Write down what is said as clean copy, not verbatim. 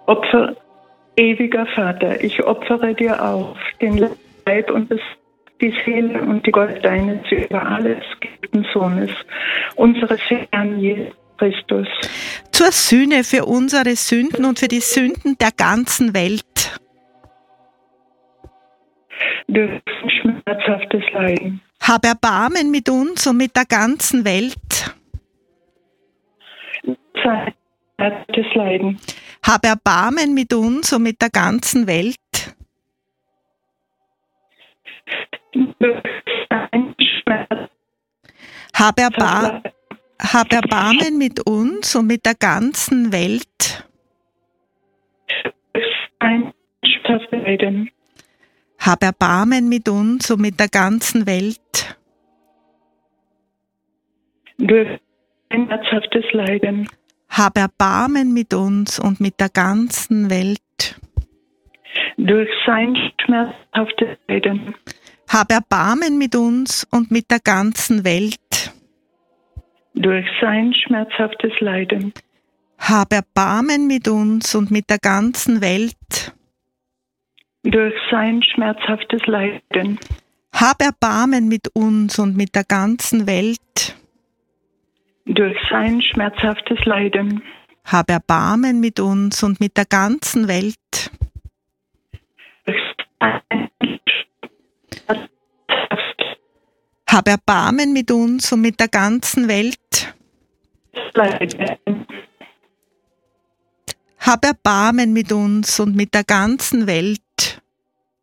Opfer, ewiger Vater, ich opfere dir auf den Leib und die Seele und die Gold deines über alles geliebten Sohnes, unseres Herrn Jesus Christus. Zur Sühne für unsere Sünden und für die Sünden der ganzen Welt. Durch schmerzhaftes Leiden. Hab Erbarmen mit uns und mit der ganzen Welt. Schmerzhaftes Leiden. Hab Erbarmen mit uns und mit der ganzen Welt. Durch sein Schmerz. Hab Erbarmen mit uns und mit der ganzen Welt. Durch sein schmerzhaftes Leiden. Hab Erbarmen mit uns und mit der ganzen Welt. Durch sein schmerzhaftes Leiden. Hab Erbarmen mit uns und mit der ganzen Welt. Durch sein schmerzhaftes Leiden. Hab Erbarmen mit uns und mit der ganzen Welt. Durch sein schmerzhaftes Leiden. Hab Erbarmen mit uns und mit der ganzen Welt. Durch sein schmerzhaftes Leiden. Hab Erbarmen mit uns und mit der ganzen Welt. Durch sein schmerzhaftes Leiden. Hab Erbarmen mit uns und mit der ganzen Welt. Durch sein Hab Erbarmen mit uns und mit der ganzen Welt. Leiden. Hab Erbarmen mit uns und mit der ganzen Welt.